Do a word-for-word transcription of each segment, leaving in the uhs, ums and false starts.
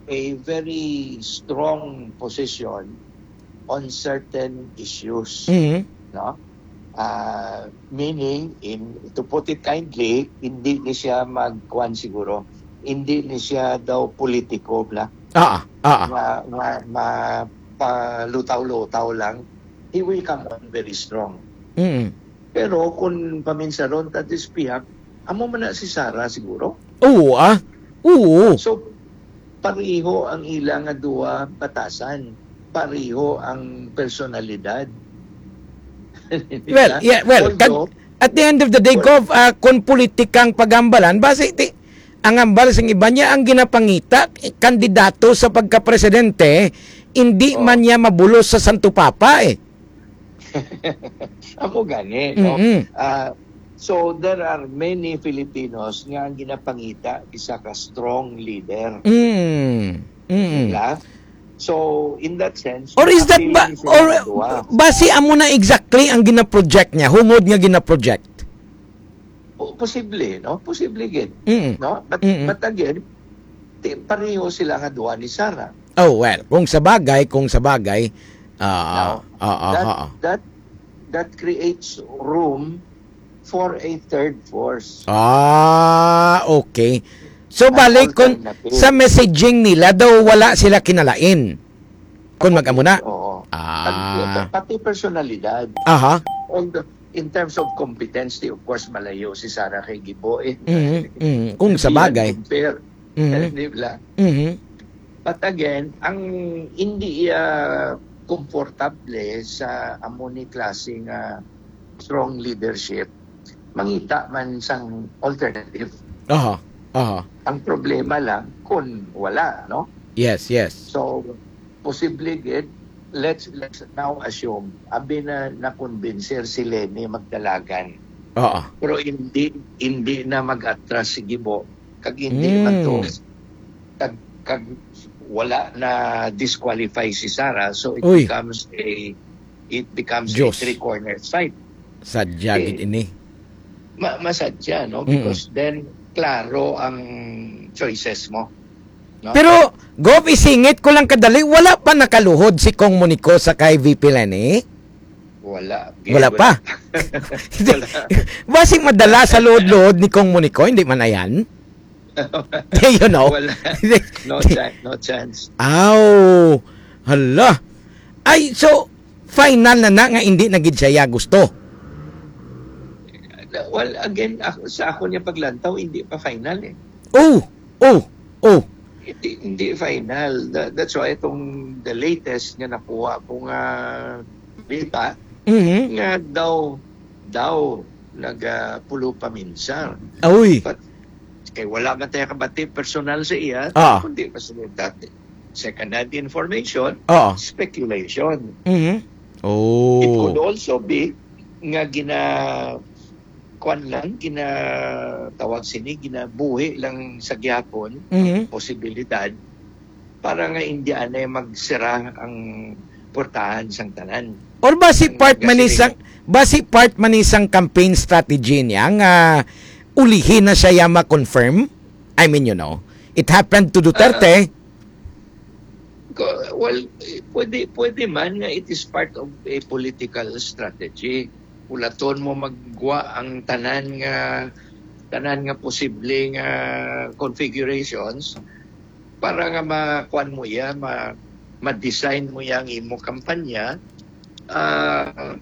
a very strong position on certain issues. Mhm. No? Uh, meaning, in to put it kindly, hindi ni siya magkuhan siguro. Hindi ni siya daw politiko bla. Ah, ah, Ma, ma, ma palutaw-lutaw lang. He will come on very strong. Mhm. Pero kung paminsaron tadispiyak, amo man na si Sara siguro. Oo, ah. Oo. So, pariho ang ilang nga duwa batasan. Pariho ang personalidad. Well, yeah, well, Although, kag, at the end of the day, Gov, uh, kung politikang pagambalan, base ti, ang ambal sa iba niya ang ginapangita, eh, kandidato sa pagka-presidente, hindi Oh. man niya mabulos sa Santo Papa eh. Amo gani, no? Mhm. Ah, so, there are many Filipinos nga ang ginapangita isa ka strong leader. Mm. Mm. Diba? So, in that sense, Or is that ba, appealing sila or sa duwa. base amo na exactly ang gina-project niya, hungod nga gina-project? Po- Posible, no? Posible gid. Mm. No? But, Mm-mm. but again, ti- pareho sila nga duwa ni Sara. Oh, well, kung sa bagay, kung sa bagay, ah, Now, ah, ah, that, ah, ah. that, that creates room for a third force. Ah, okay. So An balik kung alternative. sa messaging nila daw wala sila kinalain. Kung mag-amo na. Oo. Ah. Pati, pati personalidad. Aha. Although, in terms of competence, di, of course, malayo si Sara kay Gibo. Eh. Mhm, mhm. Kung sa bagay. Compare. Mhm. Di ba? Mhm. But again, ang hindi uh, komportable sa amoni klaseng uh, strong leadership, mangita man sang alternative. Aha. Aha. Ang problema lang kung wala, no? Yes, yes. So, posible gid, let's let's now assume abi na na-convincer si Lenny magdalagan. Oo. Pero hindi hindi na mag-atras si Gibo kag hindi Mm. man to kag, kag wala na disqualify si Sara, so it Uy. becomes a it becomes Diyos. a three-corner fight. Sadya Eh, gid ini. Ma masadya, no? Mm. Because then klaro ang choices mo. No? Pero Gov, isingit ko lang kadali, wala pa nakaluhod si Kong Monico sa kay V P Lenny? wala. Wala pa. Wala. Basing madala sa load-load ni Kong Monico, hindi man ayan? You know? Wala. No chance. No chance. Aw, hala. Ay, so, final na na nga hindi nagid siya gusto. Well, again, ako, sa ako niya paglantaw, hindi pa final eh. Oh, oh, oh. Hindi, hindi final. That, that's why itong the latest nga nakuha kong uh, data, Mhm. nga daw, daw, nagpulo pa minsan. Uy. But, kay wala man tayo kabati personal sa iya, Ah. kundi pa sa dati. Second-hand information, Oo. speculation. Mhm. It could Oh. also be nga gina kuan lang, gina tawag sini, ginabuhi lang sa gyapon, Mhm. posibilidad para nga Indiana ay magsira ang portahan sang tanan. Or basi part man Kasi- isang basi part man isang campaign strategy niya nga ulihin na siya ma-confirm? I mean, you know, it happened to Duterte. Ko- Well, eh, pwede, pwede man nga it is part of a political strategy. Ulaton mo magwa ang tanan nga tanan nga posibleng nga configurations para nga makuan mo ya, ma ma-design mo yang imo kampanya uh,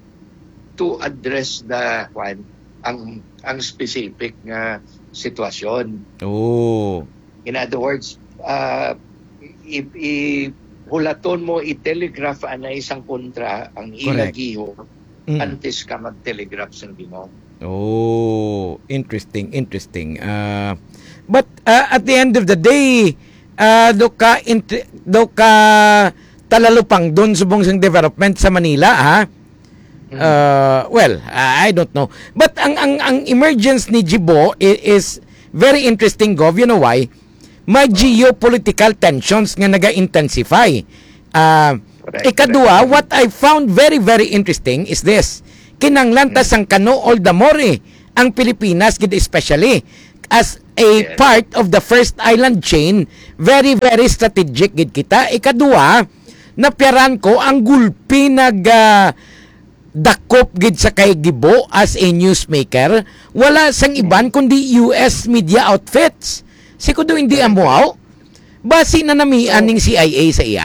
to address the kwan ang ang specific nga sitwasyon. Oh. In other words, uh, i, i hulaton mo i-telegraph ana isang kontra ang Correct. ilagiho Mm. antes ka mag-telegraph sa bimo. Oh, interesting, interesting. Uh, but uh, at the end of the day, uh, do ka int- do ka talalupang doon subong sang development sa Manila, ha? Uh, well, I don't know. But ang ang ang emergence ni Gibo i- is very interesting, Gov. You know why? May geopolitical tensions nga naga-intensify. Uh, Correct, ikadua, correct. what I found very, very interesting is this. Kinanglantas ang kano all the more, ang Pilipinas, gid especially, as a Yes. part of the first island chain, very very strategic gid kita. Ikaduha, napyaran ko ang gulpi nag ah, dakop gid sa kay Gibo as a newsmaker, wala sang iban kundi U S media outfits. Sikudo hindi amuaw. Basi na namian ning C I A sa iya.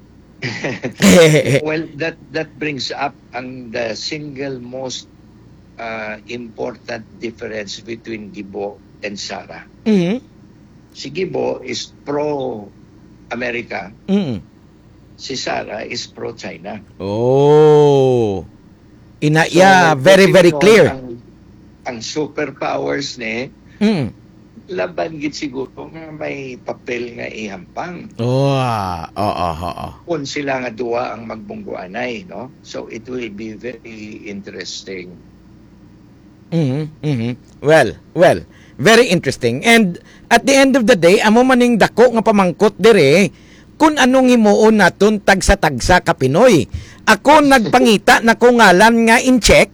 Well, that that brings up ang the single most uh, important difference between Gibo and Sara. Mhm. Si Gibo is pro-America. Mhm. Si Sara is pro-China. Oh. Ina yeah, So, very very depending on clear. Ang, ang superpowers ni Mm. laban gid siguro nga may papel nga ihampang. Oh, ah, oo, oo. Kung sila nga duwa ang magbungguanay, no? So it will be very interesting. Mhm. Mhm. Well, well, very interesting. And at the end of the day, amo maning dako nga pamangkot dire kung anong himuon naton tagsa-tagsa ka Pinoy. Ako nagpangita na ko ngalan nga in check.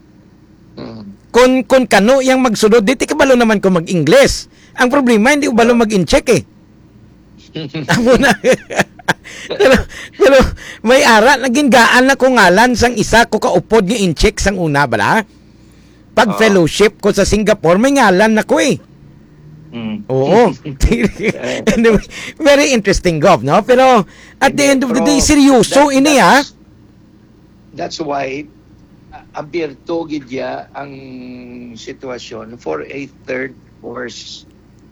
Mm. Kung kung kano yang magsulod, di ti kabalo naman ko mag-Ingles. Ang problema hindi ko balo mag-in-check eh. Amo na. pero, pero may ara naging gaan na ko ngalan sang isa ko kaupod nga in-check sang una bala. Pag Oo. fellowship ko sa Singapore, may ngalan na ko eh. Mm. Oo. Anyway, very interesting, Gov, no? Pero at the end of the day, seryoso That- ini ah. that's- That's why uh, abierto gid ya ang sitwasyon for a third force.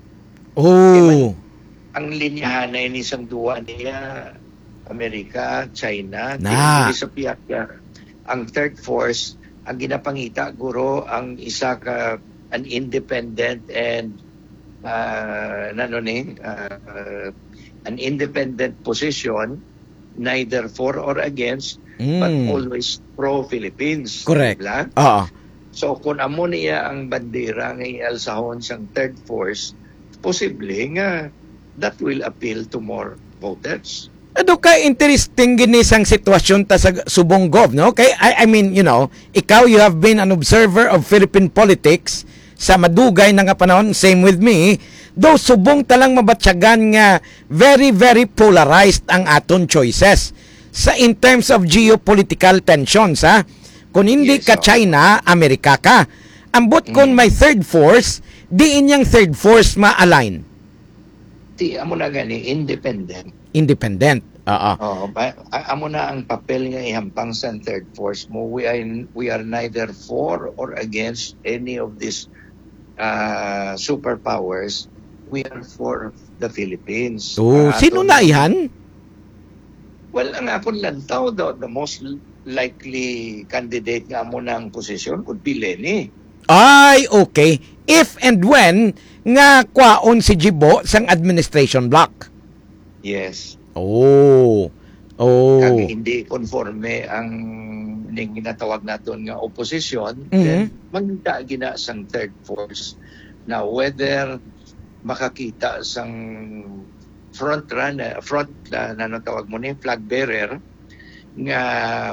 Oh. Ang linyahan na ini isang duwa niya Amerika, China, Na. dili sa piyak ya. Ang third force ang ginapangita guro ang isa ka an independent and uh, nano ni uh, an independent position, neither for or against, but Mm. always pro-Philippines. Correct. Diba? Oo. So kung amo niya ang bandera ng ialsahon sang third force, posible nga that will appeal to more voters. Ano ka interesting gini sang sitwasyon ta sa subong, Gov, no? Kay I, I mean, you know, ikaw you have been an observer of Philippine politics sa madugay na nga panahon, same with me. Though subong talang mabatsyagan nga very very polarized ang aton choices sa in terms of geopolitical tensions, ha? Kung hindi Yes, ka oh. China, Amerika ka. Ambot kung Mm. may third force, di inyang third force ma-align. Ti amo na gani independent. Independent. Oo. Oh, ba, a- amo na ang papel nga ihampang sa third force mo. We are we are neither for or against any of these uh, superpowers. We are for the Philippines. So, Ah, sino aton- na iyan? Well, ang akong lantaw, the, the most likely candidate nga mo ng posisyon would be Lenny. Ay, okay. If and when nga kwaon si Gibo sang administration block. Yes. Oh. Oh. Kag hindi konforme ang ning ginatawag naton nga opposition, Mhm. then magda gina sang third force. Now, whether makakita sang front runner, front uh, na ano tawag mo ni flag bearer nga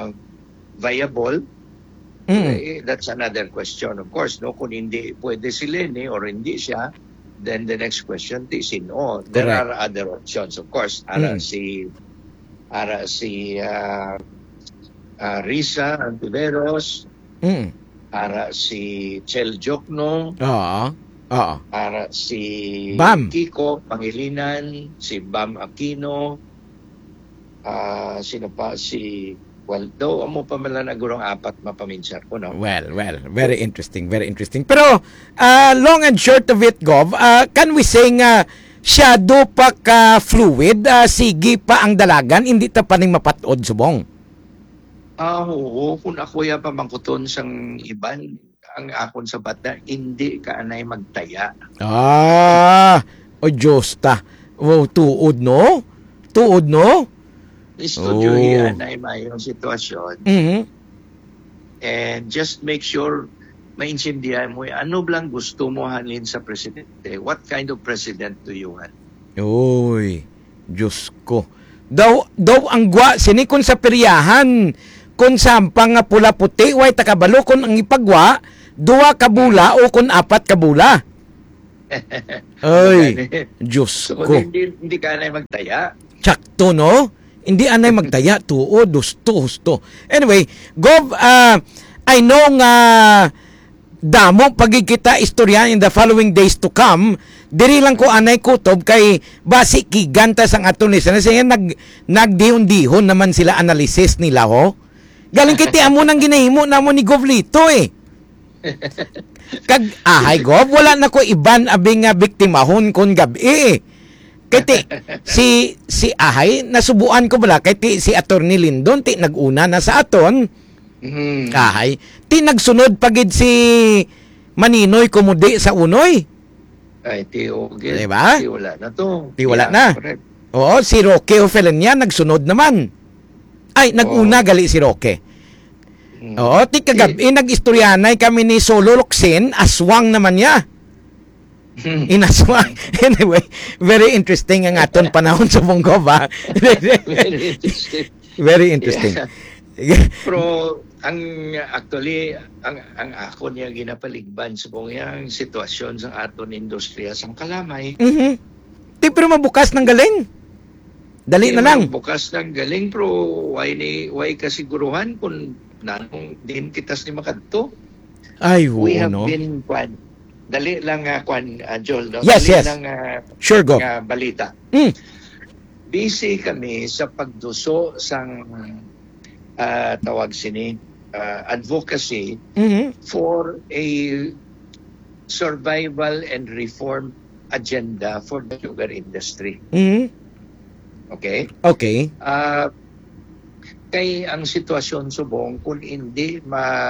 viable, Mm. eh, that's another question, of course, no? Kung hindi pwede si Lenny or hindi siya, then the next question is sino. There Correct. are other options, of course. Ara Mm. si ara si uh, uh, Risa Antiveros, Mm. ara si Chel Jokno, Oo. Oo. para si Bam. Kiko Pangilinan, si Bam Aquino, ah sino pa, si Waldo, amo pa man lang nagurong apat mapaminsar ko, no? Well, well, very interesting, very interesting. Pero uh, long and short of it, Gov, uh, can we say nga shadow pa ka fluid, uh, sige pa ang dalagan, hindi ta pa ning mapatod subong. Ah, oo, kung ako ya pamangkuton sang iban, ang akon sa bata, hindi ka anay magtaya. Ah, o Diyos ta. Wow, tuod no? Tuod no? Studio Oh. yan ay mayroong sitwasyon. Mhm. And just make sure maintindihan mo, ano lang gusto mo halin sa presidente? What kind of president do you want? Uy, Diyos ko. Daw, daw ang gwa, sinikon sa peryahan, kung sampang nga pula puti, way takabalo, kung ang ipagwa, duwa kabula o kung apat kabula. Ay, Diyos So, ko. hindi, hindi ka na magtaya. Tsakto, no? Hindi anay magtaya, tuo, dusto, husto. Anyway, Gov, uh, I know nga damo pagkikita istorya in the following days to come, diri lang ko anay kutob kay basi giganta sang aton listeners. Kaya nag, nagdihon-dihon naman sila analysis nila, ho? Galing kiti amo nang ginahimo namo ni Gov Lito, eh. Kag, ahay, Gov, wala na ko iban abing nga biktimahon kon gabi, eh. Kaya si si Ahay, nasubuan ko bala, kaya si Attorney Lindon, ti naguna na sa aton, Mm. Ahay, ti nagsunod pagid si Maninoy kumudi sa unoy. Ay, ti okay. Diba? Ti wala na to. Ti wala Yeah, na. correct. Oo, si Roque Ofelenia nagsunod naman. Ay, naguna gali si Roque. Mm. Oo, ti kagabi, nag-istoryanay kami ni Solo Locsin, aswang naman niya. Inaswang. Anyway, very interesting ang aton panahon sa Bongo, ba? Very interesting. Very interesting. Yeah. Pero ang actually ang ang ako niya ginapaligban sa kung yang sitwasyon sa aton industriya sang kalamay. Mhm. Ti pero mabukas ng galing. Dali na lang. Bukas ng galing pero why ni why kasiguruhan kung nanong din kitas ni makadto. Ay, oo, We have no? been kwan. Dali lang uh, kwan uh, Joel, no? Yes, Dali yes. lang uh, Sure, go. nga balita. Mm. Busy kami sa pagduso sang uh, tawag sini uh, advocacy Mhm. for a survival and reform agenda for the sugar industry. Mhm. Okay? Okay. Uh, kay ang sitwasyon subong kung hindi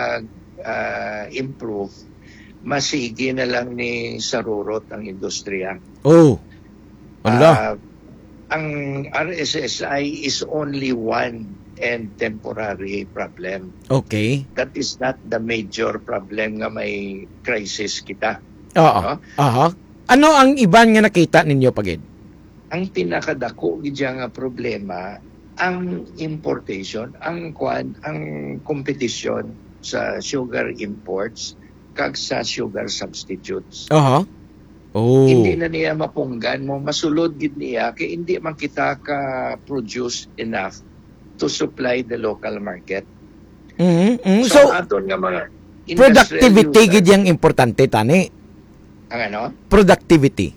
mag-improve, masigi na lang ni sarurot ang industriya. Oh. Ala. Uh, ang R S S I is only one and temporary problem. Okay. That is not the major problem nga may crisis kita. Oo. No? Aha. Ano ang iban nga nakita ninyo pagid? Ang pinakadako gidya nga problema ang importation, ang kwan, ang competition sa sugar imports kag sa sugar substitutes. Aha. Oh. Hindi na niya mapunggan mo, masulod gid niya kay hindi man kita ka produce enough to supply the local market. Mhm. Mhm. So, So, aton nga mga industrial productivity user- gid yang importante tani. ang ano? Productivity.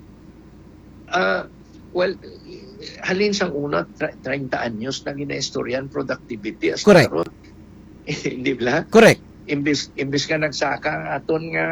Uh, well, halin sang una, tra- thirty anyos na ginaistoryan productivity as Correct. karon. Hindi ba? Correct. Imbis, imbis ka nagsaka ang aton nga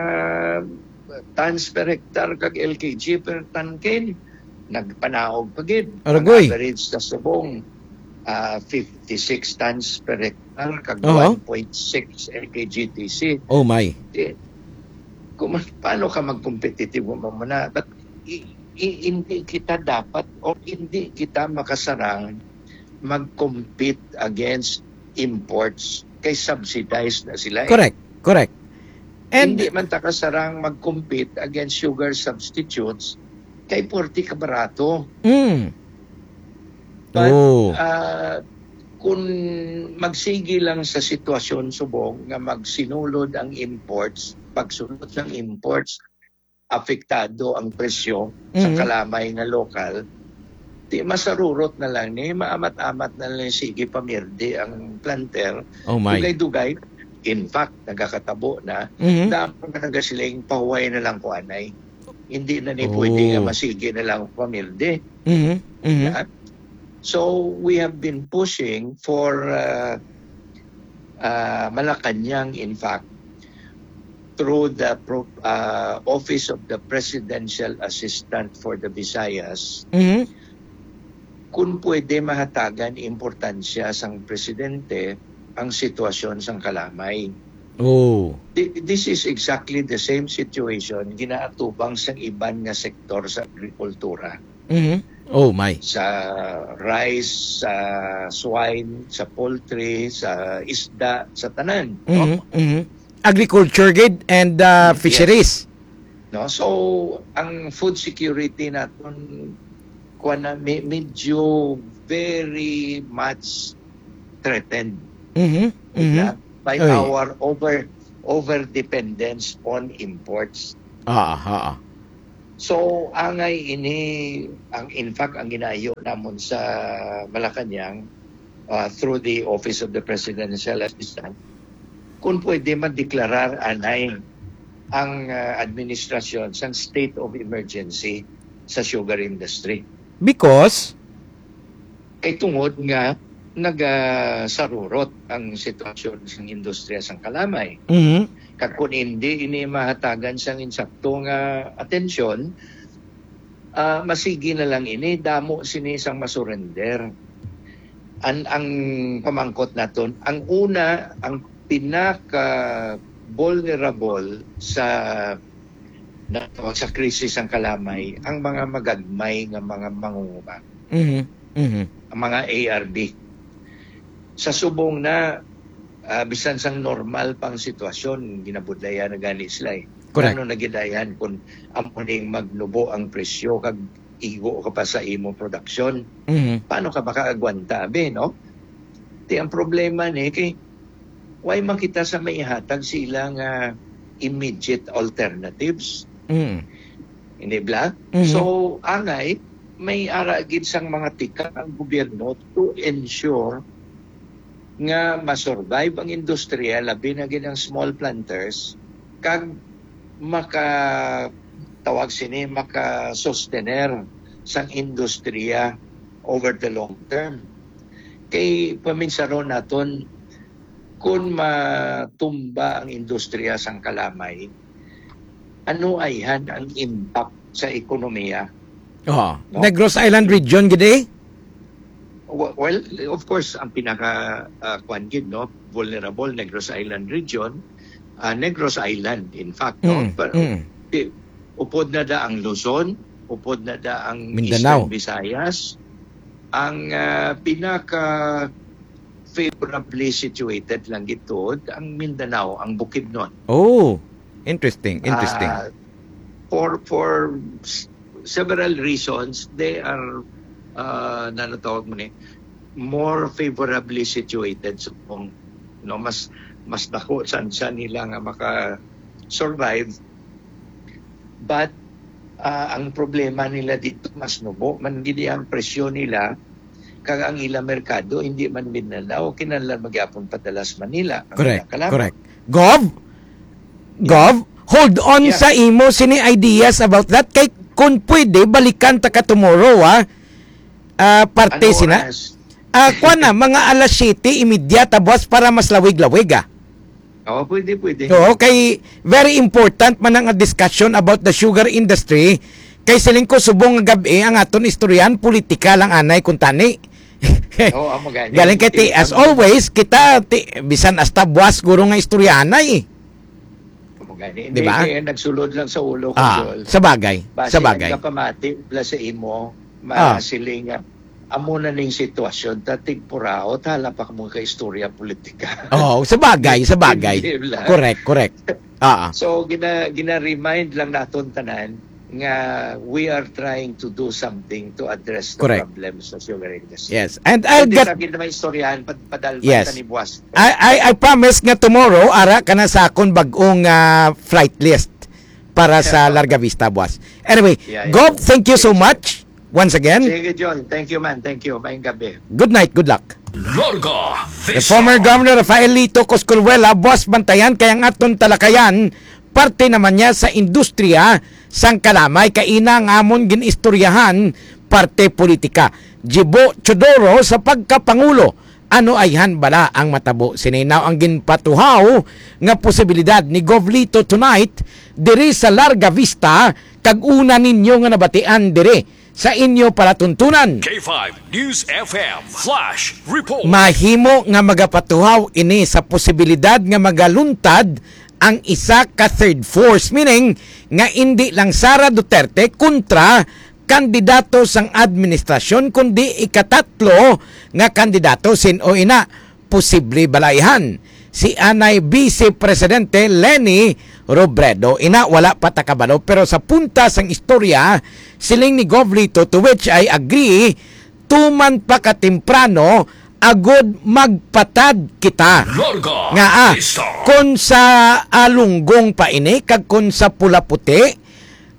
tons per hectare kag L K G per ton ken, nagpanaog pagid. Aragoy. Ang average sa subong uh, fifty-six tons per hectare kag Oo. one point six L K G T C. Oh my. Eh, kung paano ka mag-competitive mo muna, but i- i- hindi kita dapat o hindi kita makasarang mag-compete against imports kay subsidized na sila. eh. Correct. Correct. And Hindi man ta kasarang mag-compete against sugar substitutes kay porti ka barato. mm. But Oh. ah, kung magsigi lang sa sitwasyon subong nga magsinulod ang imports, pagsunod ng imports, apektado ang presyo sa Mhm. kalamay nga lokal, di masarurot na lang ni maamat-amat na lang sige pamirdi ang planter, Oh my. dugay-dugay. In fact, nagkakatabo na, Mhm. dapat na nga silang pahuway na lang ko anay. Hindi na ni Oh. pwede nga masigi na lang pamirdi. Mhm. Mhm. Yeah. So we have been pushing for uh, uh, Malacanang, in fact, through the pro- uh, Office of the Presidential Assistant for the Visayas, Mhm. kung pwede mahatagan importansya sang presidente ang sitwasyon sang kalamay. Oh. Thi- This is exactly the same situation ginaatubang sang iban nga sektor sa agrikultura. Mhm. Oh my. Sa rice, sa swine, sa poultry, sa isda, sa tanan. No? Mhm. Mhm. Agriculture gid and uh, Yes. fisheries. No? So, ang food security natin kuha na me- medyo very much threatened Mhm. Mhm. na, by Oy. our over over dependence on imports. Ah, ah, ah. So angay ini ang in fact ang ginayo namon sa Malacañang uh, through the Office of the Presidential Assistant, kung pwede man-deklarar anay ang uh, administrasyon sa state of emergency sa sugar industry. Because? Kay tungod nga nagasarurot ang sitwasyon sa industriya sang kalamay. Mhm. Kag kung hindi ini mahatagan sang insakto nga atensyon, uh, masigi na lang ini damo sini sang masurrender. An ang pamangkot naton, ang una, ang pinaka vulnerable sa natawag sa krisis ang kalamay, ang mga magagmay nga mga mangunguma. Mhm. Mhm. Ang mga A R B. Sa subong na uh, bisan sang normal pang sitwasyon, ginabudlayan na gani sila eh. Correct. Ano nagidayan kung amuning magnubo ang presyo kag igo ka pa sa imo production. Mhm. Paano ka makaagwanta, be, no? Ti ang problema ni kay why makita sa maihatag sila nga immediate alternatives. Mhm. Hindi ba? Mhm. So, angay, may aragid sang mga tika ang gobyerno to ensure nga masurvive ang industriya, labi na ginang small planters, kag maka tawag sini maka sustener sang industriya over the long term. Kay paminsaro naton kung matumba ang industriya sang kalamay, ano ayhan ang impact sa ekonomiya? Oh, No? Negros Island region gid. Well, of course, ang pinaka uh, kwan gid, no, vulnerable Negros Island region, uh, Negros Island in fact, no. Mm, Pero, mm. di- upod na da ang Luzon, upod na da ang Mindanao. Eastern Visayas, ang uh, pinaka favorably situated lang gito ang Mindanao, ang Bukidnon. Oh, interesting, interesting. Uh, for for s- several reasons, they are uh, nanatawag mo ni more favorably situated, so kung no mas mas dako san sa nila nga maka survive, but uh, ang problema nila dito mas nubo man gid ang presyo nila kag ang ila merkado hindi man Mindanao kinahanglan magyapon padalas Manila ang Correct, ilang kalaban. correct. Gov, Gov, hold on Yeah. sa imo sini ideas about that kay kung pwede balikan ta ka tomorrow ah. Ah, parte Ano sina. oras? Ah, kuan na mga alas siyete immediata boss para mas lawig-lawig ah. Oo, pwede, pwede. Oo, kay very important man ang discussion about the sugar industry. Kay siling ko subong nga gabi ang aton istoryan politika lang anay kun tani. Oo, amo gani. Galing kay ti, as always kita ti, bisan hasta buwas guro nga istoryanay. Amo gani. Di ba? Hindi kaya nagsulod lang sa ulo ko, Ah, Joel. sa bagay, Base sa bagay. ang kapamati pla sa imo, Ah. masiling nga amo na ning sitwasyon tatig purao tala pa mo kay istorya politika. Oo, sa bagay, sa bagay. Hindi lang. Correct, correct. Ah, ah. So gina gina-remind lang naton tanan nga we are trying to do something to address the Correct. problems sa sugar industry. Yes. And I'll Hindi get sa naman istoryahan pad padalban Yes. ta ni buwas. I, I I promise nga tomorrow ara kana sa akon bag-ong ah, flight list para sa Larga Vista buwas. Anyway, Yeah, yeah. Gov, thank you so much once again. Sige John, thank you man, thank you. Maayong gabi. Good night, good luck. Larga The Vista. former Governor Rafaelito Cosculluela, boss bantayan kayang aton talakayan, parte naman niya sa industriya sang kalamay kaina ang amon ginistoryahan parte politika. Jibo Chodoro sa pagkapangulo, ano ayhan bala ang matabo sininaw ang ginpatuhaw nga posibilidad ni Govlito tonight diri sa Larga Vista kag una ninyo nga nabatian diri sa inyo palatuntunan. K five News F M Flash Report. Mahimo nga magapatuhaw ini sa posibilidad nga magaluntad ang isa ka third force, meaning nga hindi lang Sara Duterte kontra kandidato sang administrasyon kundi ikatatlo nga kandidato sin o ina posible balayhan si anay Vice Presidente Leni Robredo. Ina wala pa takabalo pero sa punta sang istorya siling ni Govlito to which I agree tuman pa katemprano agod magpatad kita Larga nga ah, Vista. kung sa alunggong pa ini kag kung sa pula puti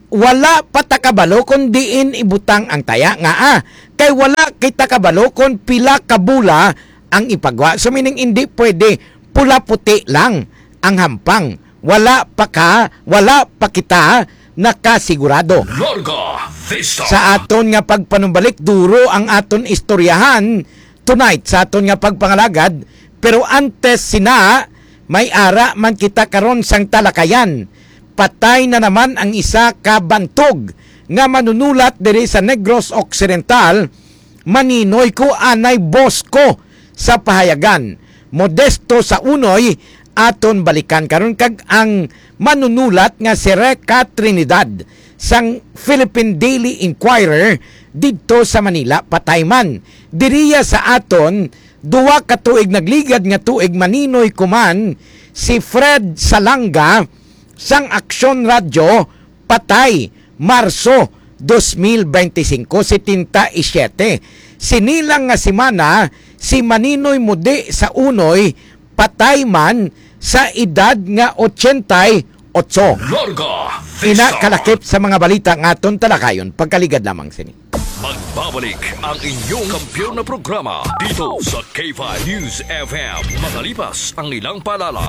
wala patakabalo kung diin ibutang ang taya nga ah. Kay wala kita kabalo kung pila kabula ang ipagwa. So meaning hindi pwede pula-puti lang ang hampang. Wala pa ka, wala pa kita nakasigurado. Larga Vista. Sa aton nga pagpanumbalik, duro ang aton istoryahan tonight sa aton nga pagpangalagad. Pero antes sina, may ara man kita karon sang talakayan. Patay na naman ang isa ka bantog nga manunulat diri sa Negros Occidental. Maninoy ko anay boss ko sa pahayagan. Modesto sa unoy aton balikan karon kag ang manunulat nga si Reca Trinidad sang Philippine Daily Inquirer didto sa Manila. Patay man diriya sa aton duwa ka tuig nagligad nga tuig maninoy kuman si Fred Salanga sang Aksyon Radyo. Patay Marso dos mil veinticinco, seventy-seven. Sinilang nga simana si Maninoy Mudi sa unoy patay man sa edad nga eighty-eight. Larga Vista. Ina kalakip sa mga balita ng aton talakayon pagkaligad lamang sini. Magbabalik ang inyong kampiyon na programa dito sa K five News F M. Makalipas ang ilang paalala.